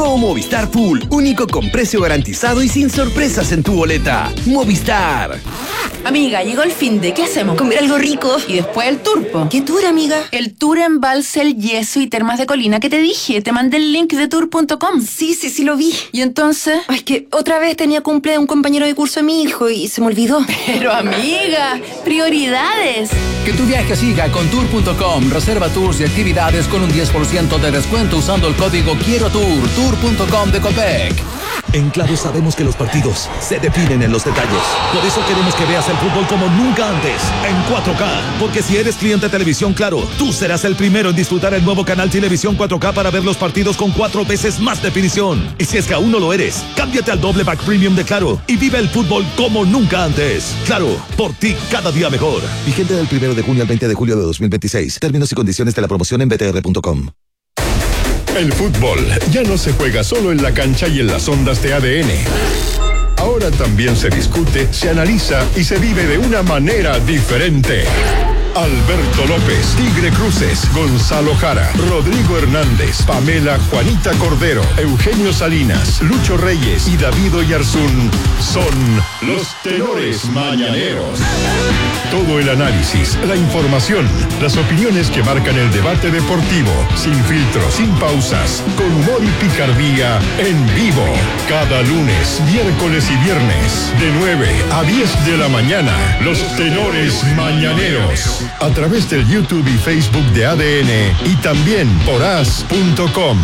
Nuevo Movistar Full, único con precio garantizado y sin sorpresas en tu boleta. Movistar. Amiga, llegó el finde. ¿Qué hacemos? Comer algo rico. Y después el tour, po. ¿Qué tour, amiga? El tour en Balsel, Yeso y Termas de Colina que te dije. Te mandé el link de tour.com. Sí, lo vi. ¿Y entonces? Ay, es que otra vez tenía cumple de un compañero de curso de mi hijo y se me olvidó. Pero, amiga, prioridades. Que tu viaje siga con tour.com. Reserva tours y actividades con un 10% de descuento usando el código Quiero Tour. Tour.com de Copec. En Claro sabemos que los partidos se definen en los detalles. Por eso queremos que veas el fútbol como nunca antes, en 4K. Porque si eres cliente de Televisión Claro, tú serás el primero en disfrutar el nuevo canal Televisión 4K para ver los partidos con 4 veces más definición. Y si es que aún no lo eres, cámbiate al doble pack premium de Claro y vive el fútbol como nunca antes. Claro, por ti cada día mejor. Vigente del 1 de junio al 20 de julio de 2026. Términos y condiciones de la promoción en btr.com. El fútbol ya no se juega solo en la cancha y en las ondas de ADN. Ahora también se discute, se analiza y se vive de una manera diferente. Alberto López, Tigre Cruces, Gonzalo Jara, Rodrigo Hernández, Pamela Juanita Cordero, Eugenio Salinas, Lucho Reyes y David Oyarzún son los tenores mañaneros. Todo el análisis, la información, las opiniones que marcan el debate deportivo, sin filtros, sin pausas, con humor y picardía, en vivo. Cada lunes, miércoles y viernes, de 9 a 10 de la mañana, los tenores mañaneros. A través del YouTube y Facebook de ADN y también por as.com.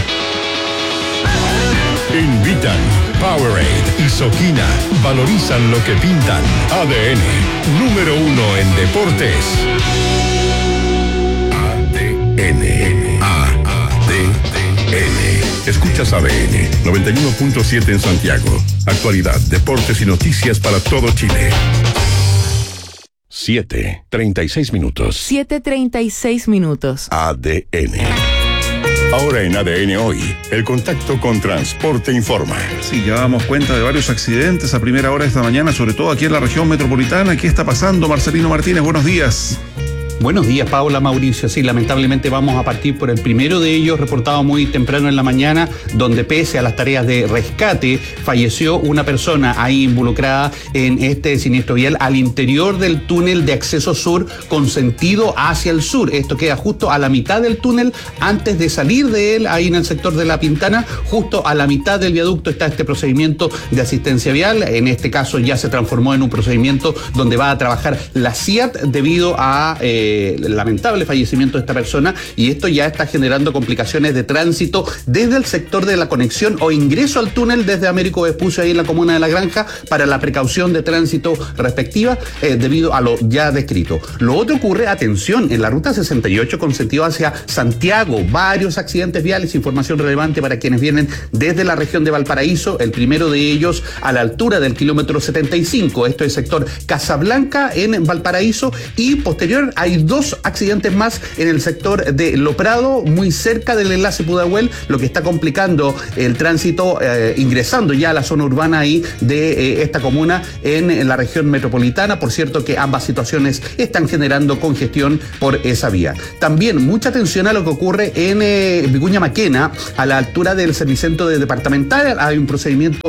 Invitan Powerade y Soquina. Valorizan lo que pintan. ADN, número 1 en deportes. ADN. Escuchas ADN 91.7 en Santiago. Actualidad, deportes y noticias para todo Chile. 7:36 minutos. 7:36 minutos. ADN. Ahora en ADN Hoy, el contacto con Transporte Informa. Sí, ya damos cuenta de varios accidentes a primera hora de esta mañana, sobre todo aquí en la región metropolitana. ¿Qué está pasando, Marcelino Martínez? Buenos días. Buenos días, Paula, Mauricio. Sí, lamentablemente vamos a partir por el primero de ellos, reportado muy temprano en la mañana, donde pese a las tareas de rescate, falleció una persona ahí involucrada en este siniestro vial al interior del túnel de acceso sur con sentido hacia el sur. Esto queda justo a la mitad del túnel, antes de salir de él, ahí en el sector de La Pintana, justo a la mitad del viaducto está este procedimiento de asistencia vial. En este caso ya se transformó en un procedimiento donde va a trabajar la CIAT debido a el lamentable fallecimiento de esta persona, y esto ya está generando complicaciones de tránsito desde el sector de la conexión o ingreso al túnel desde Américo Vespucio, ahí en la comuna de La Granja, para la precaución de tránsito respectiva debido a lo ya descrito. Lo otro ocurre, atención, en la ruta 68 con sentido hacia Santiago, varios accidentes viales, información relevante para quienes vienen desde la región de Valparaíso, el primero de ellos a la altura del kilómetro 75, esto es sector Casablanca en Valparaíso, y posterior hay 2 accidentes más en el sector de Lo Prado, muy cerca del enlace Pudahuel, lo que está complicando el tránsito ingresando ya a la zona urbana ahí de esta comuna en la región metropolitana. Por cierto que ambas situaciones están generando congestión por esa vía. También mucha atención a lo que ocurre en Vicuña Maquena, a la altura del servicentro de departamental. Hay un procedimiento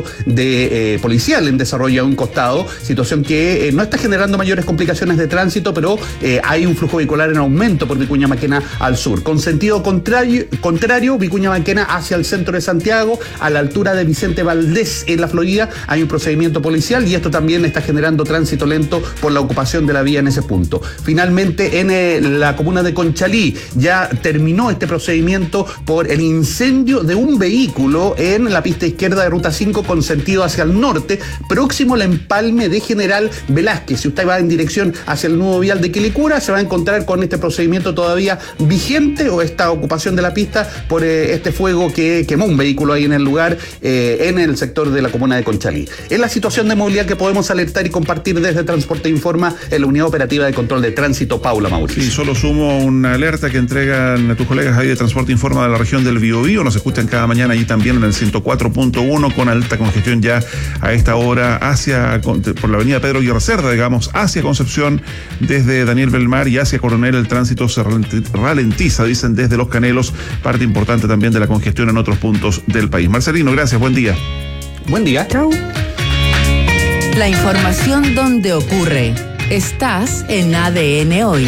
de policial en desarrollo a un costado, situación que no está generando mayores complicaciones de tránsito, pero hay un flujo vehicular en aumento por Vicuña Maquena al sur. Con sentido contrario, Vicuña Maquena hacia el centro de Santiago, a la altura de Vicente Valdés en la Florida, hay un procedimiento policial y esto también está generando tránsito lento por la ocupación de la vía en ese punto. Finalmente, en la comuna de Conchalí ya terminó este procedimiento por el incendio de un vehículo en la pista izquierda de Ruta 5 con sentido hacia el norte, próximo al empalme de General Velázquez. Si usted va en dirección hacia el nuevo vial de Quilicura, se va a encontrar con este procedimiento todavía vigente, o esta ocupación de la pista por este fuego que quemó un vehículo ahí en el lugar, en el sector de la comuna de Conchalí. Es la situación de movilidad que podemos alertar y compartir desde Transporte Informa en la Unidad Operativa de Control de Tránsito, Paula Mauricio. Sí, solo sumo una alerta que entregan tus colegas ahí de Transporte Informa de la región del Biobío. Nos escuchan cada mañana allí también en el 104.1 con alta congestión ya a esta hora por la avenida Pedro Guerra Cerda, digamos, hacia Concepción, desde Daniel Belmar y y hacia Coronel el tránsito se ralentiza, dicen desde Los Canelos, parte importante también de la congestión en otros puntos del país. Marcelino, gracias, buen día. Buen día. Chau. La información donde ocurre. Estás en ADN Hoy.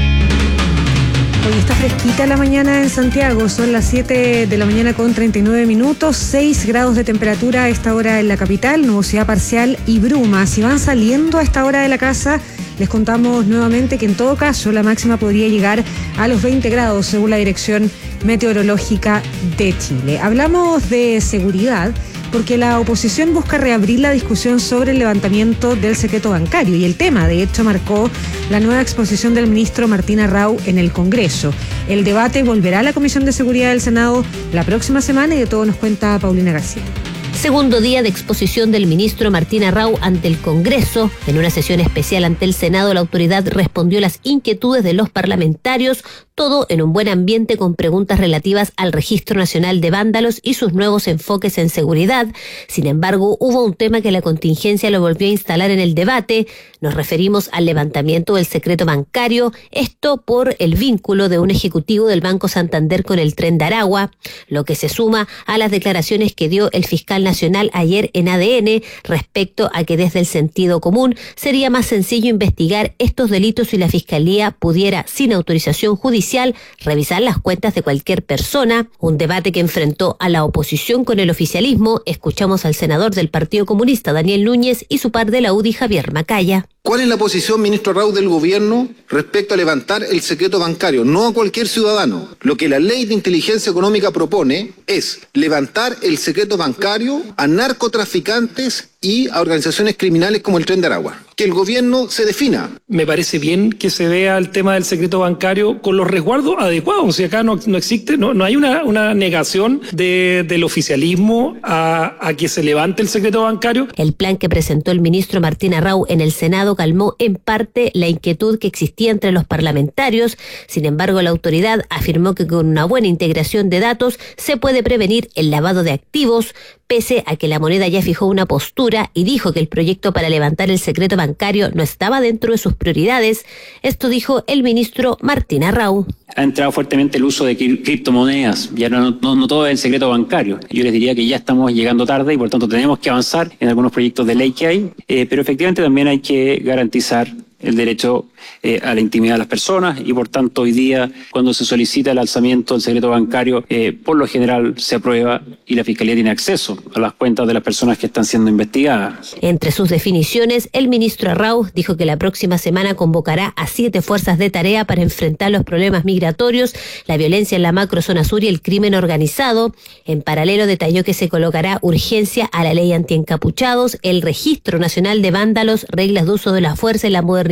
Hoy está fresquita la mañana en Santiago, son las 7 de la mañana con 39 minutos, 6 grados de temperatura a esta hora en la capital, nubosidad parcial y bruma. Si van saliendo a esta hora de la casa, les contamos nuevamente que en todo caso la máxima podría llegar a los 20 grados según la Dirección Meteorológica de Chile. Hablamos de seguridad porque la oposición busca reabrir la discusión sobre el levantamiento del secreto bancario y el tema, de hecho, marcó la nueva exposición del ministro Martín Arrau en el Congreso. El debate volverá a la Comisión de Seguridad del Senado la próxima semana y de todo nos cuenta Paulina García. Segundo día de exposición del ministro Martín Arrau ante el Congreso. En una sesión especial ante el Senado, la autoridad respondió las inquietudes de los parlamentarios, todo en un buen ambiente con preguntas relativas al Registro Nacional de Vándalos y sus nuevos enfoques en seguridad. Sin embargo, hubo un tema que la contingencia lo volvió a instalar en el debate. Nos referimos al levantamiento del secreto bancario, esto por el vínculo de un ejecutivo del Banco Santander con el Tren de Aragua, lo que se suma a las declaraciones que dio el fiscal nacional ayer en ADN respecto a que desde el sentido común sería más sencillo investigar estos delitos si la Fiscalía pudiera, sin autorización judicial, revisar las cuentas de cualquier persona. Un debate que enfrentó a la oposición con el oficialismo. Escuchamos al senador del Partido Comunista, Daniel Núñez, y su par de la UDI, Javier Macaya. ¿Cuál es la posición, ministro Arrau, del gobierno respecto a levantar el secreto bancario? No a cualquier ciudadano. Lo que la ley de inteligencia económica propone es levantar el secreto bancario a narcotraficantes y a organizaciones criminales como el Tren de Aragua. Que el gobierno se defina. Me parece bien que se vea el tema del secreto bancario con los resguardos adecuados. O sea, acá no existe, no hay una negación del oficialismo a que se levante el secreto bancario. El plan que presentó el ministro Martín Arrau en el Senado calmó en parte la inquietud que existía entre los parlamentarios. Sin embargo, la autoridad afirmó que con una buena integración de datos se puede prevenir el lavado de activos, pese a que la moneda ya fijó una postura y dijo que el proyecto para levantar el secreto bancario no estaba dentro de sus prioridades. Esto dijo el ministro Martín Arrau. Ha entrado fuertemente el uso de criptomonedas, ya no todo es el secreto bancario. Yo les diría que ya estamos llegando tarde y por tanto tenemos que avanzar en algunos proyectos de ley que hay, pero efectivamente también hay que garantizar el derecho a la intimidad de las personas y por tanto hoy día cuando se solicita el alzamiento del secreto bancario por lo general se aprueba y la Fiscalía tiene acceso a las cuentas de las personas que están siendo investigadas. Entre sus definiciones, el ministro Arrau dijo que la próxima semana convocará a 7 fuerzas de tarea para enfrentar los problemas migratorios, la violencia en la macrozona sur y el crimen organizado. En paralelo detalló que se colocará urgencia a la ley antiencapuchados, el Registro Nacional de Vándalos, reglas de uso de la fuerza y la modernización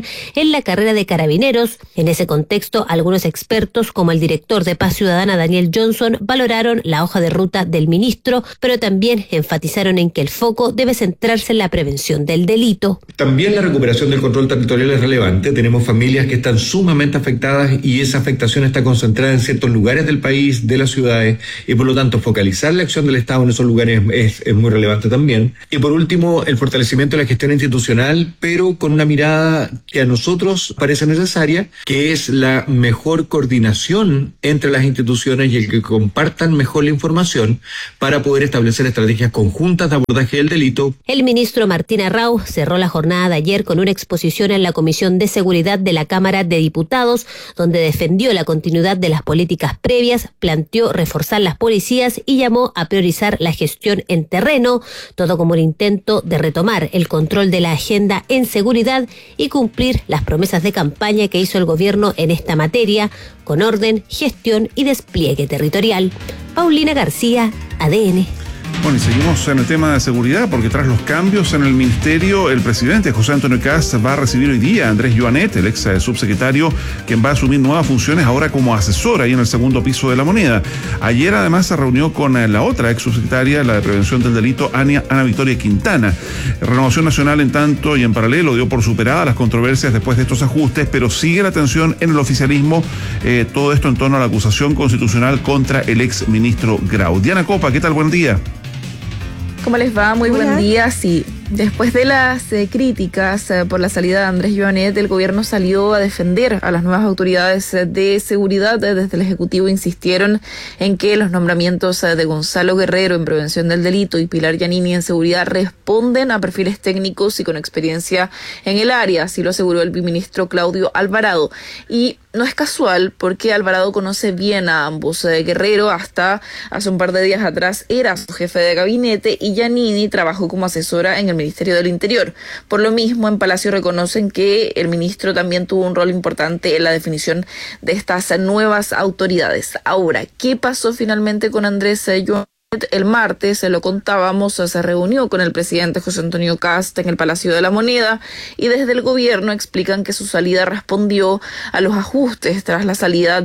en la carrera de carabineros. En ese contexto, algunos expertos, como el director de Paz Ciudadana Daniel Johnson, valoraron la hoja de ruta del ministro, pero también enfatizaron en que el foco debe centrarse en la prevención del delito. También la recuperación del control territorial es relevante. Tenemos familias que están sumamente afectadas y esa afectación está concentrada en ciertos lugares del país, de las ciudades, y por lo tanto focalizar la acción del Estado en esos lugares es muy relevante también. Y por último, el fortalecimiento de la gestión institucional, pero con una mirada que a nosotros parece necesaria, que es la mejor coordinación entre las instituciones y el que compartan mejor la información para poder establecer estrategias conjuntas de abordaje del delito. El ministro Martín Arrau cerró la jornada de ayer con una exposición en la Comisión de Seguridad de la Cámara de Diputados, donde defendió la continuidad de las políticas previas, planteó reforzar las policías y llamó a priorizar la gestión en terreno, todo como un intento de retomar el control de la agenda en seguridad y cumplir las promesas de campaña que hizo el gobierno en esta materia, con orden, gestión y despliegue territorial. Paulina García, ADN. Bueno, y seguimos en el tema de seguridad porque tras los cambios en el ministerio, el presidente José Antonio Kast va a recibir hoy día a Andrés Joanet, el ex subsecretario, quien va a asumir nuevas funciones ahora como asesor ahí en el segundo piso de la Moneda. Ayer además se reunió con la otra ex subsecretaria, la de Prevención del Delito, Ana Victoria Quintana. Renovación Nacional, en tanto y en paralelo, dio por superadas las controversias después de estos ajustes, pero sigue la tensión en el oficialismo, todo esto en torno a la acusación constitucional contra el ex ministro Grau. Diana Copa, ¿qué tal? Buen día. ¿Cómo les va? Muy buen día. Sí, Después de las críticas por la salida de Andrés Joanet, el gobierno salió a defender a las nuevas autoridades de seguridad. Desde el Ejecutivo insistieron en que los nombramientos de Gonzalo Guerrero en prevención del delito y Pilar Giannini en seguridad responden a perfiles técnicos y con experiencia en el área, así lo aseguró el viceministro Claudio Alvarado. Y no es casual porque Alvarado conoce bien a ambos. Guerrero hasta hace un par de días atrás era su jefe de gabinete y Giannini trabajó como asesora en el Ministerio del Interior. Por lo mismo, en Palacio reconocen que el ministro también tuvo un rol importante en la definición de estas nuevas autoridades. Ahora, ¿qué pasó finalmente con Andrés Joanet? El martes, se lo contábamos, se reunió con el presidente José Antonio Kast en el Palacio de la Moneda y desde el gobierno explican que su salida respondió a los ajustes tras la llegada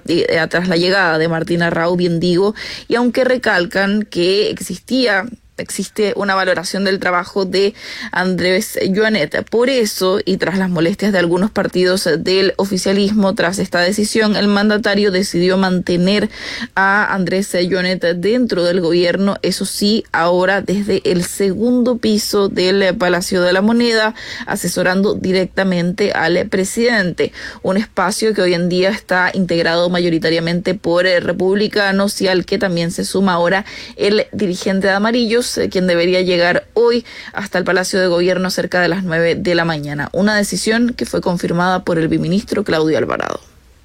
de Martín Arrau, bien digo, y aunque recalcan que existe una valoración del trabajo de Andrés Joanet. Por eso, y tras las molestias de algunos partidos del oficialismo, tras esta decisión, el mandatario decidió mantener a Andrés Joanet dentro del gobierno, eso sí, ahora desde el segundo piso del Palacio de la Moneda, asesorando directamente al presidente. Un espacio que hoy en día está integrado mayoritariamente por republicanos y al que también se suma ahora el dirigente de Amarillos, quien debería llegar hoy hasta el Palacio de Gobierno cerca de las 9 de la mañana. Una decisión que fue confirmada por el viceministro Claudio Alvarado.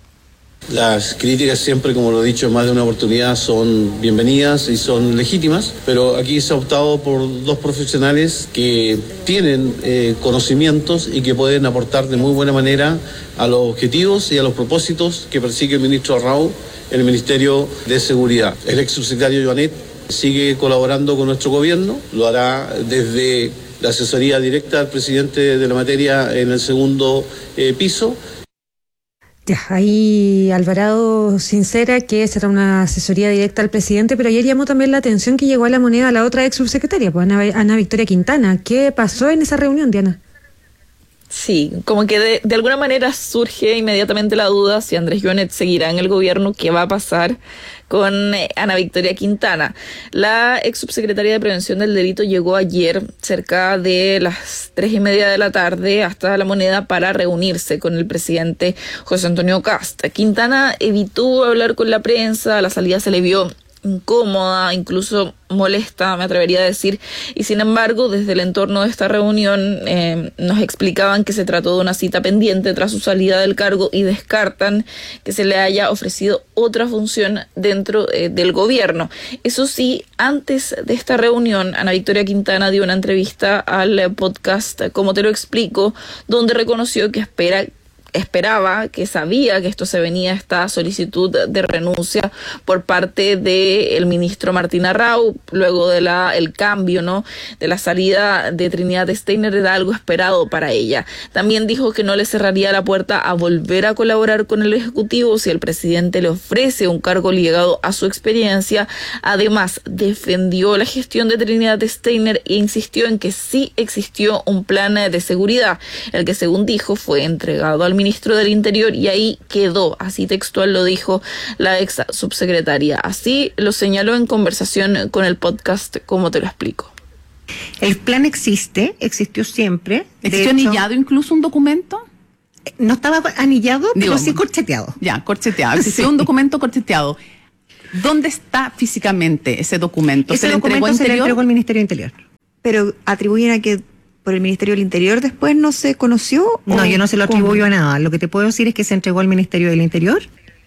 Las críticas siempre, como lo he dicho en más de una oportunidad, son bienvenidas y son legítimas, pero aquí se ha optado por dos profesionales que tienen conocimientos y que pueden aportar de muy buena manera a los objetivos y a los propósitos que persigue el ministro Arrau en el Ministerio de Seguridad. El ex subsecretario Joanet sigue colaborando con nuestro gobierno, lo hará desde la asesoría directa al presidente de la materia en el segundo piso. Ya, ahí Alvarado sincera que será una asesoría directa al presidente, pero ayer llamó también la atención que llegó a la Moneda la otra ex subsecretaria, pues Ana Victoria Quintana. ¿Qué pasó en esa reunión, Diana? Sí, como que de alguna manera surge inmediatamente la duda si Andrés Joanet seguirá en el gobierno, qué va a pasar con Ana Victoria Quintana. La ex subsecretaria de Prevención del Delito llegó ayer cerca de las 3:30 de la tarde hasta la Moneda para reunirse con el presidente José Antonio Kast. Quintana evitó hablar con la prensa, a la salida se le vio incómoda, incluso molesta, me atrevería a decir, y sin embargo, desde el entorno de esta reunión nos explicaban que se trató de una cita pendiente tras su salida del cargo y descartan que se le haya ofrecido otra función dentro del gobierno. Eso sí, antes de esta reunión, Ana Victoria Quintana dio una entrevista al podcast Como Te Lo Explico, donde reconoció que esperaba, que sabía que esto se venía, esta solicitud de renuncia por parte del ministro Martín Arrau, luego de el cambio, ¿no?, de la salida de Trinidad Steiner, era algo esperado para ella. También dijo que no le cerraría la puerta a volver a colaborar con el Ejecutivo si el presidente le ofrece un cargo ligado a su experiencia. Además, defendió la gestión de Trinidad Steiner e insistió en que sí existió un plan de seguridad, el que según dijo fue entregado al ministro del Interior y ahí quedó, así textual lo dijo la ex subsecretaria. Así lo señaló en conversación con el podcast Como Te Lo Explico. El plan existió siempre. ¿Existió anillado incluso un documento? No estaba anillado, pero sí corcheteado. Ya, corcheteado. Existió un documento corcheteado. ¿Dónde está físicamente ese documento? Ese documento se le entregó al Ministerio del Interior. Pero atribuyen a que por el Ministerio del Interior después no se conoció. No, yo no se lo atribuyo a nada. Lo que te puedo decir es que se entregó al Ministerio del Interior.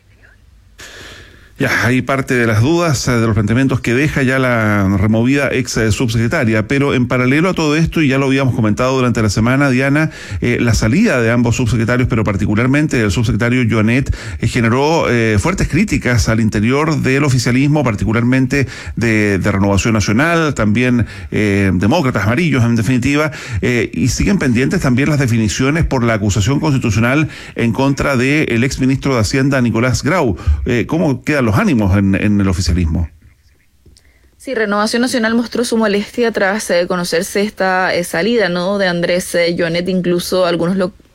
Ya, hay parte de las dudas, de los planteamientos que deja ya la removida ex subsecretaria, pero en paralelo a todo esto, y ya lo habíamos comentado durante la semana, Diana, la salida de ambos subsecretarios, pero particularmente del subsecretario Joanet, generó fuertes críticas al interior del oficialismo, particularmente de Renovación Nacional, también demócratas, amarillos en definitiva, y siguen pendientes también las definiciones por la acusación constitucional en contra del ex ministro de Hacienda, Nicolás Grau. ¿Cómo quedan los ánimos en el oficialismo? Sí, Renovación Nacional mostró su molestia tras conocerse esta salida, ¿no?, de Andrés Joanet. Incluso algunos lo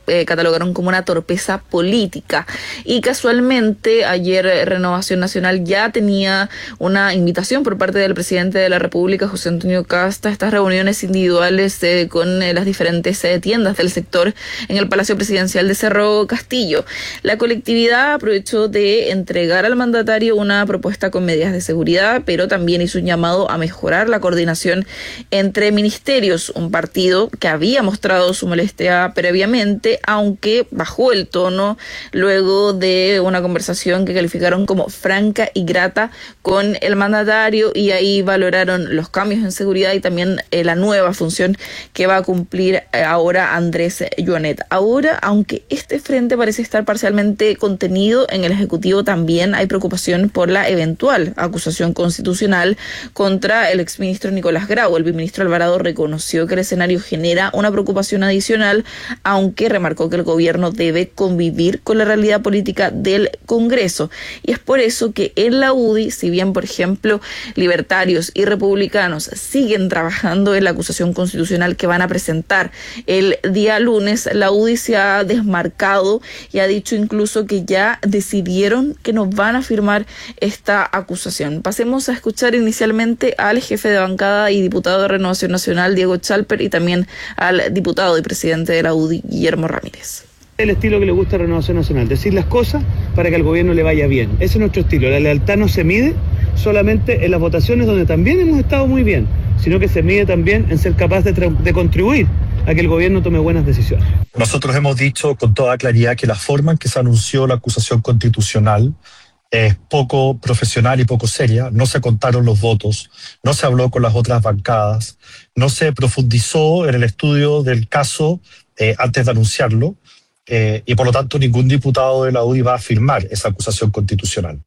catalogaron como una torpeza política. Y casualmente ayer Renovación Nacional ya tenía una invitación por parte del presidente de la República, José Antonio Kast, a estas reuniones individuales con las diferentes tiendas del sector en el Palacio Presidencial de Cerro Castillo. La colectividad aprovechó de entregar al mandatario una propuesta con medidas de seguridad, pero también hizo un llamado a mejorar la coordinación entre ministerios, un partido que había mostrado su molestia previamente, aunque bajó el tono luego de una conversación que calificaron como franca y grata con el mandatario, y ahí valoraron los cambios en seguridad y también la nueva función que va a cumplir ahora Andrés Joanet. Ahora, aunque este frente parece estar parcialmente contenido, en el Ejecutivo también hay preocupación por la eventual acusación constitucional contra el exministro Nicolás Grau. El viceministro Alvarado reconoció que el escenario genera una preocupación adicional, aunque remarcó que el gobierno debe convivir con la realidad política del Congreso. Y es por eso que en la UDI, si bien, por ejemplo, libertarios y republicanos siguen trabajando en la acusación constitucional que van a presentar el día lunes, la UDI se ha desmarcado y ha dicho incluso que ya decidieron que no van a firmar esta acusación. Pasemos a escuchar inicialmente al jefe de bancada y diputado de Renovación Nacional, Diego Chalper, y también al diputado y presidente de la UDI, Guillermo Ramírez. El estilo que le gusta a Renovación Nacional, decir las cosas para que al gobierno le vaya bien. Ese es nuestro estilo. La lealtad no se mide solamente en las votaciones, donde también hemos estado muy bien, sino que se mide también en ser capaz de contribuir a que el gobierno tome buenas decisiones. Nosotros hemos dicho con toda claridad que la forma en que se anunció la acusación constitucional es poco profesional y poco seria. No se contaron los votos, no se habló con las otras bancadas, no se profundizó en el estudio del caso antes de anunciarlo, y por lo tanto ningún diputado de la UDI va a firmar esa acusación constitucional.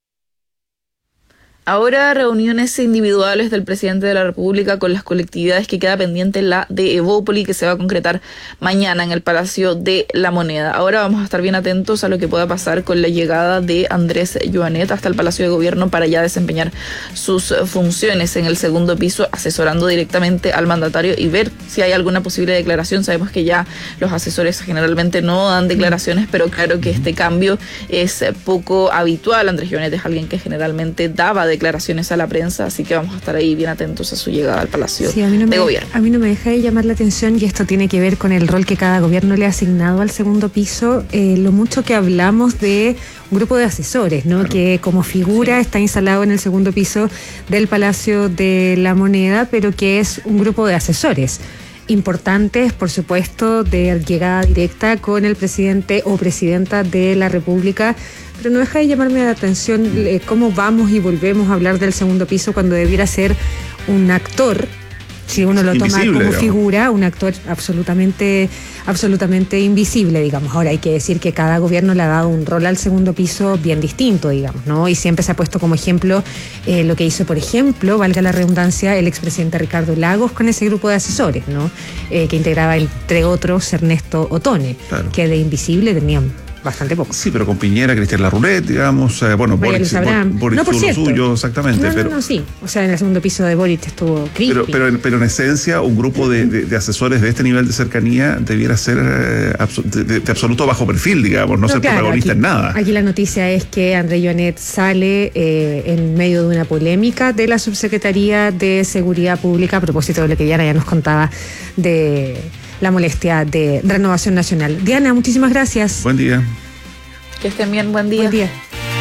Ahora reuniones individuales del presidente de la República con las colectividades, que queda pendiente la de Evópoli, que se va a concretar mañana en el Palacio de la Moneda. Ahora vamos a estar bien atentos a lo que pueda pasar con la llegada de Andrés Joanet hasta el Palacio de Gobierno para ya desempeñar sus funciones en el segundo piso, asesorando directamente al mandatario y ver si hay alguna posible declaración. Sabemos que ya los asesores generalmente no dan declaraciones, pero claro que este cambio es poco habitual. Andrés Joanet es alguien que generalmente daba declaraciones a la prensa, así que vamos a estar ahí bien atentos a su llegada al Palacio de Gobierno. A mí no me deja de llamar la atención, y esto tiene que ver con el rol que cada gobierno le ha asignado al segundo piso, lo mucho que hablamos de un grupo de asesores, ¿no? Claro. Que como figura está instalado en el segundo piso del Palacio de la Moneda, pero que es un grupo de asesores importantes, por supuesto, de llegada directa con el presidente o presidenta de la República. Pero no deja de llamarme la atención cómo vamos y volvemos a hablar del segundo piso cuando debiera ser un actor, si uno lo toma como figura, un actor absolutamente invisible, digamos. Ahora hay que decir que cada gobierno le ha dado un rol al segundo piso bien distinto, digamos, ¿no? Y siempre se ha puesto como ejemplo lo que hizo, por ejemplo, valga la redundancia, el expresidente Ricardo Lagos con ese grupo de asesores, ¿no? Que integraba, entre otros, Ernesto Otone, claro, que de invisible tenían bastante poco. Sí, pero con Piñera, Cristian Larroulet, digamos, bueno, Boric no, por cierto, suyo, exactamente. No, sí. O sea, en el segundo piso de Boric estuvo Crispy. Pero en esencia, un grupo de asesores de este nivel de cercanía debiera ser de absoluto bajo perfil, digamos, no ser protagonista en nada. Aquí la noticia es que Andrés Joanet sale en medio de una polémica de la Subsecretaría de Seguridad Pública a propósito de lo que Diana ya nos contaba de la molestia de Renovación Nacional. Diana, muchísimas gracias. Buen día. Que estén bien, buen día. Buen día.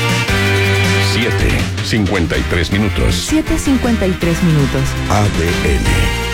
7:53 minutos. 7:53 minutos. ADN.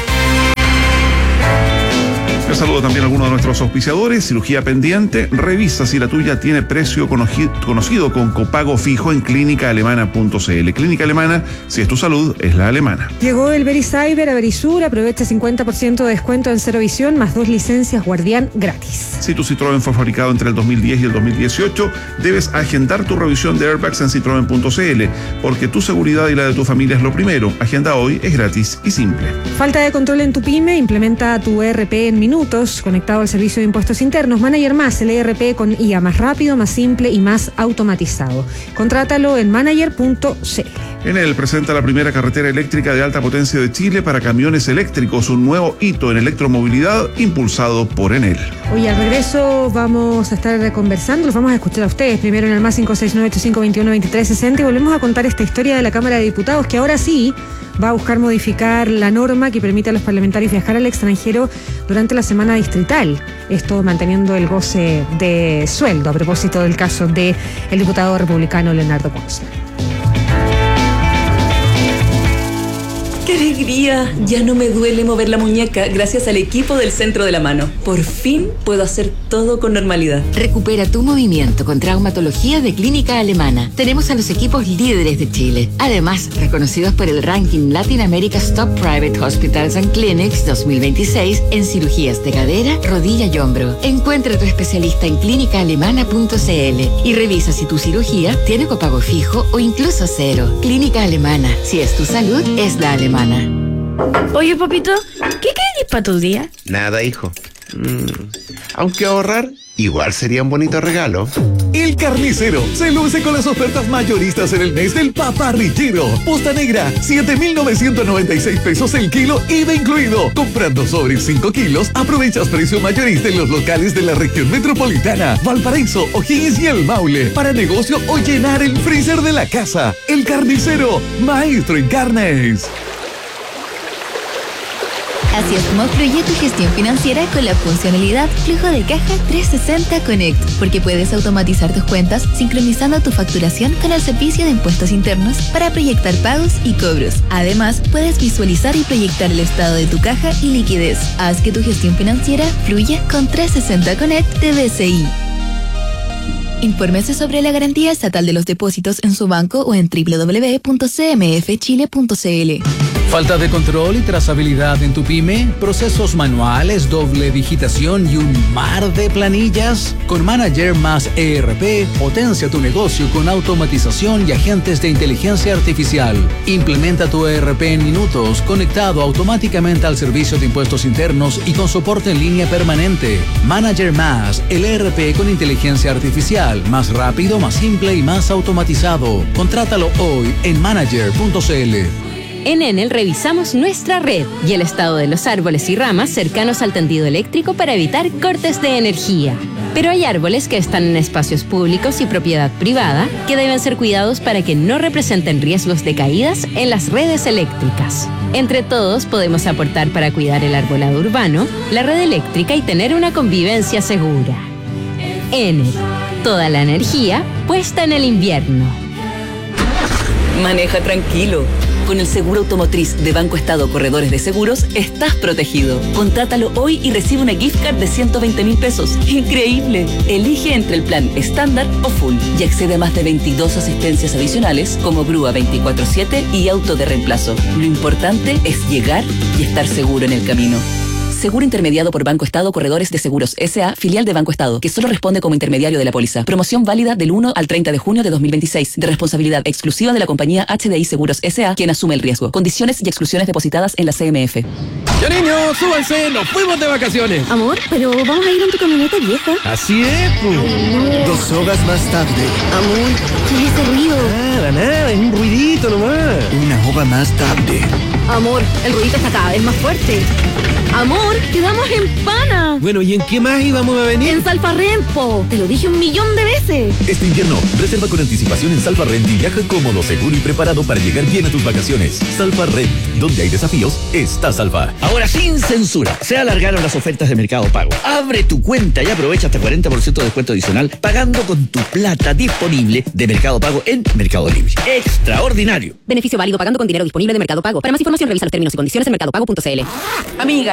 Les saludo también a algunos de nuestros auspiciadores. Cirugía pendiente, revisa si la tuya tiene precio conocido con copago fijo en clínicaalemana.cl. Clínica Alemana, si es tu salud, es la alemana. Llegó el Vericyber a Verisur, aprovecha 50% de descuento en Cero Visión, más 2 licencias Guardián gratis. Si tu Citroën fue fabricado entre el 2010 y el 2018, debes agendar tu revisión de airbags en citroen.cl, porque tu seguridad y la de tu familia es lo primero. Agenda hoy, es gratis y simple. Falta de control en tu pyme, implementa tu ERP en minutos. minutos, conectado al servicio de impuestos internos. Manager Más, el ERP con IA más rápido, más simple y más automatizado. Contrátalo en manager.cl. Enel presenta la primera carretera eléctrica de alta potencia de Chile para camiones eléctricos, un nuevo hito en electromovilidad impulsado por Enel. Hoy al regreso vamos a estar conversando, los vamos a escuchar a ustedes, primero en el más 569-8521-2360, y volvemos a contar esta historia de la Cámara de Diputados, que ahora sí va a buscar modificar la norma que permite a los parlamentarios viajar al extranjero durante la semana distrital. Esto manteniendo el goce de sueldo, a propósito del caso del diputado republicano Leonardo Ponce. ¡Qué alegría! Ya no me duele mover la muñeca gracias al equipo del Centro de la Mano. Por fin puedo hacer todo con normalidad. Recupera tu movimiento con traumatología de Clínica Alemana. Tenemos a los equipos líderes de Chile. Además, reconocidos por el ranking Latin America's Top Private Hospitals and Clinics 2026 en cirugías de cadera, rodilla y hombro. Encuentra a tu especialista en clínicaalemana.cl y revisa si tu cirugía tiene copago fijo o incluso cero. Clínica Alemana. Si es tu salud, es la alemana. Oye, papito, ¿qué querés para tu día? Nada, hijo. Aunque ahorrar igual sería un bonito regalo. El Carnicero se luce con las ofertas mayoristas en el mes del paparrillero. Posta negra, 7,996 pesos el kilo, IVA incluido. Comprando sobre 5 kilos, aprovechas precio mayorista en los locales de la región metropolitana, Valparaíso, O'Higgins y El Maule, para negocio o llenar el freezer de la casa. El Carnicero, maestro en carnes. Así es como fluye tu gestión financiera con la funcionalidad Flujo de Caja 360 Connect, porque puedes automatizar tus cuentas sincronizando tu facturación con el servicio de impuestos internos para proyectar pagos y cobros. Además, puedes visualizar y proyectar el estado de tu caja y liquidez. Haz que tu gestión financiera fluya con 360 Connect de BCI. Infórmese sobre la garantía estatal de los depósitos en su banco o en www.cmfchile.cl. ¿Falta de control y trazabilidad en tu pyme? ¿Procesos manuales, doble digitación y un mar de planillas? Con Manager Más ERP, potencia tu negocio con automatización y agentes de inteligencia artificial. Implementa tu ERP en minutos, conectado automáticamente al servicio de impuestos internos y con soporte en línea permanente. Manager Más, el ERP con inteligencia artificial, más rápido, más simple y más automatizado. Contrátalo hoy en manager.cl. En Enel revisamos nuestra red y el estado de los árboles y ramas cercanos al tendido eléctrico para evitar cortes de energía. Pero hay árboles que están en espacios públicos y propiedad privada que deben ser cuidados para que no representen riesgos de caídas en las redes eléctricas. Entre todos podemos aportar para cuidar el arbolado urbano, la red eléctrica y tener una convivencia segura. Enel, toda la energía puesta en el invierno. Maneja tranquilo. Con el seguro automotriz de Banco Estado Corredores de Seguros, estás protegido. Contrátalo hoy y recibe una gift card de 120.000 pesos. ¡Increíble! Elige entre el plan estándar o full y accede a más de 22 asistencias adicionales como grúa 24/7 y auto de reemplazo. Lo importante es llegar y estar seguro en el camino. Seguro intermediado por Banco Estado Corredores de Seguros S.A., filial de Banco Estado, que solo responde como intermediario de la póliza. Promoción válida del 1 al 30 de junio de 2026, de responsabilidad exclusiva de la compañía HDI Seguros S.A., quien asume el riesgo. Condiciones y exclusiones depositadas en la CMF. ¡Ya niños, súbanse! ¡Nos fuimos de vacaciones! Amor, pero vamos a ir en tu camioneta vieja. Así es, pues. 2 horas más tarde. Amor, ¿qué es ese ruido? Nada, es un ruidito nomás. 1 hora más tarde. Amor, el ruidito está cada vez más fuerte. Amor, quedamos en Pana. Bueno, ¿y en qué más íbamos a venir? En Salfarrempo. Te lo dije 1.000.000 de veces. Este invierno, reserva con anticipación en Salfarrent y viaja cómodo, seguro y preparado para llegar bien a tus vacaciones. Salfarrent, donde hay desafíos, está Salfa. Ahora sin censura, se alargaron las ofertas de Mercado Pago. Abre tu cuenta y aprovecha hasta 40% de descuento adicional pagando con tu plata disponible de Mercado Pago en Mercado Libre. ¡Extraordinario! Beneficio válido pagando con dinero disponible de Mercado Pago. Para más información revisa los términos y condiciones en mercadopago.cl. Amiga,